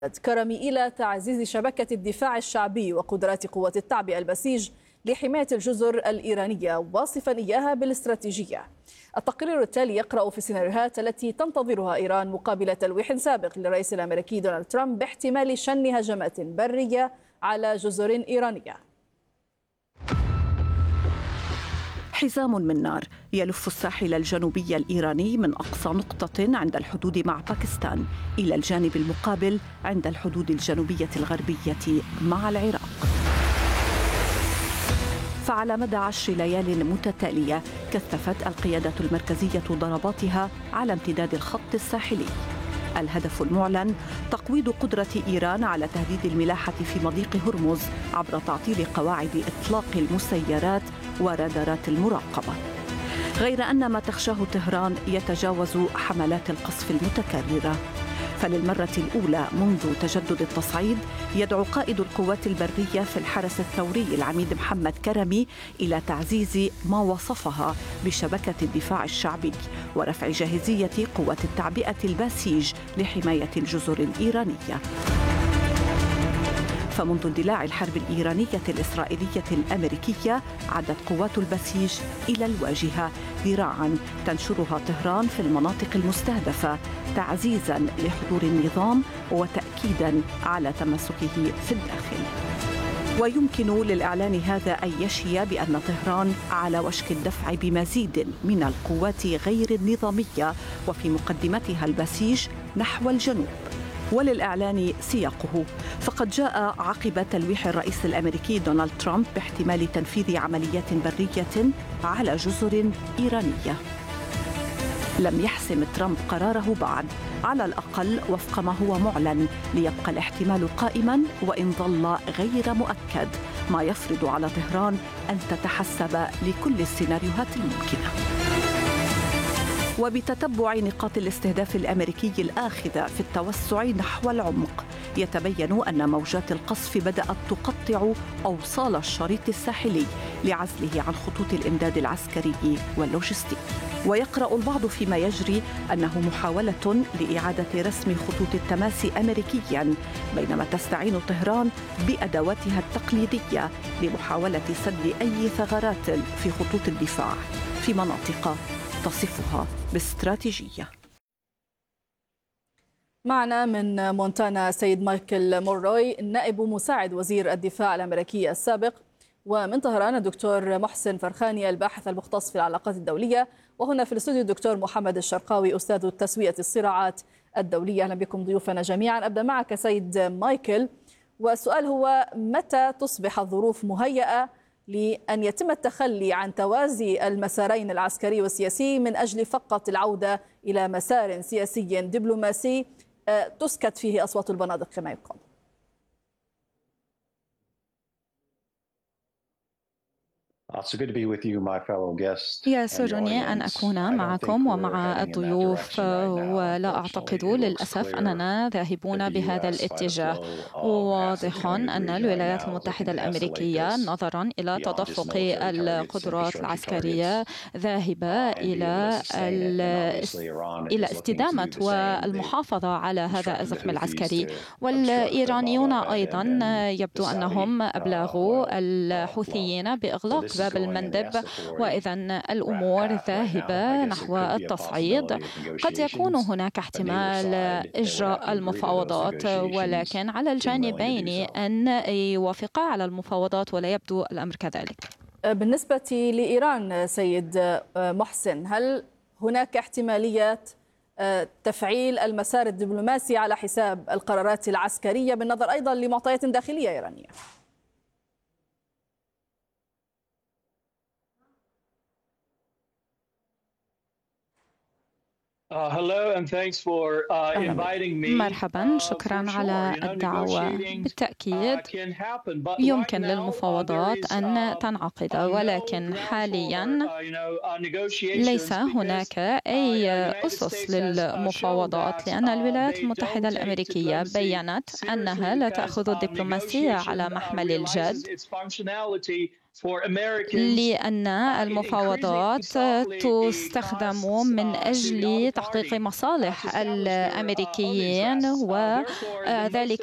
كرمي إلى تعزيز شبكة الدفاع الشعبي وقدرات قوات التعبئة البسيج لحماية الجزر الإيرانية، واصفا إياها بالاستراتيجية. التقرير التالي يقرأ في السيناريوهات التي تنتظرها إيران مقابل تلويح سابق للرئيس الأمريكي دونالد ترامب باحتمال شن هجمات برية على جزر إيرانية. حزام من نار يلف الساحل الجنوبي الإيراني من أقصى نقطة عند الحدود مع باكستان إلى الجانب المقابل عند الحدود الجنوبية الغربية مع العراق. فعلى مدى 10 ليال متتالية كثفت القيادة المركزية ضرباتها على امتداد الخط الساحلي. الهدف المعلن تقويض قدرة إيران على تهديد الملاحة في مضيق هرمز عبر تعطيل قواعد إطلاق المسيرات ورادارات المراقبة، غير أن ما تخشاه طهران يتجاوز حملات القصف المتكررة. فللمرة الأولى منذ تجدد التصعيد يدعو قائد القوات البرية في الحرس الثوري العميد محمد كرمي إلى تعزيز ما وصفها بشبكة الدفاع الشعبي ورفع جاهزية قوات التعبئة الباسيج لحماية الجزر الإيرانية. فمنذ اندلاع الحرب الإيرانية الإسرائيلية الأمريكية عادت قوات البسيج إلى الواجهة ذراعاً تنشرها طهران في المناطق المستهدفة تعزيزاً لحضور النظام وتأكيداً على تمسكه في الداخل. ويمكن للإعلان هذا أن يشي بأن طهران على وشك الدفع بمزيد من القوات غير النظامية وفي مقدمتها البسيج نحو الجنوب. وللإعلان سياقه، فقد جاء عقب تلويح الرئيس الأمريكي دونالد ترامب باحتمال تنفيذ عمليات برية على جزر إيرانية. لم يحسم ترامب قراره بعد، على الأقل وفق ما هو معلن، ليبقى الاحتمال قائما وإن ظل غير مؤكد، ما يفرض على طهران أن تتحسب لكل السيناريوهات الممكنة. وبتتبع نقاط الاستهداف الأمريكي الآخذة في التوسع نحو العمق يتبين أن موجات القصف بدأت تقطع أوصال الشريط الساحلي لعزله عن خطوط الإمداد العسكري واللوجستي. ويقرأ البعض فيما يجري أنه محاولة لإعادة رسم خطوط التماس أمريكياً، بينما تستعين طهران بأدواتها التقليدية لمحاولة سد أي ثغرات في خطوط الدفاع في مناطق تصفها باستراتيجية. معنا من مونتانا سيد مايكل موروي نائب مساعد وزير الدفاع الأمريكي السابق، ومن طهران الدكتور محسن فرخاني الباحث المختص في العلاقات الدولية، وهنا في الاستوديو الدكتور محمد الشرقاوي أستاذ تسوية الصراعات الدولية. أهلا بكم ضيوفنا جميعا. أبدأ معك سيد مايكل، والسؤال هو متى تصبح الظروف مهيئة لأن يتم التخلي عن توازي المسارين العسكري والسياسي من أجل فقط العودة إلى مسار سياسي دبلوماسي تسكت فيه أصوات البنادق كما يقال؟ يسرني أن أكون معكم ومع الضيوف، ولا أعتقد للأسف أننا ذاهبون بهذا الاتجاه. واضح أن الولايات المتحدة الأمريكية نظرا إلى تدفق القدرات العسكرية ذاهبة إلى استدامة والمحافظة على هذا الزخم العسكري. والإيرانيون أيضا يبدو أنهم أبلغوا الحوثيين بإغلاق باب المندب، وإذا الأمور ذاهبة نحو التصعيد. قد يكون هناك احتمال إجراء المفاوضات، ولكن على الجانبين أن يوافقا على المفاوضات، ولا يبدو الأمر كذلك. بالنسبة لإيران سيد محسن، هل هناك احتمالية تفعيل المسار الدبلوماسي على حساب القرارات العسكرية بالنظر أيضا لمعطيات داخلية إيرانية؟ مرحبا، شكرا على الدعوة. بالتأكيد يمكن للمفاوضات أن تنعقد، ولكن حاليا ليس هناك أي أسس للمفاوضات، لأن الولايات المتحدة الأمريكية بيّنت أنها لا تأخذ الدبلوماسية على محمل الجد، لأن المفاوضات تستخدم من أجل تحقيق مصالح الأمريكيين، وذلك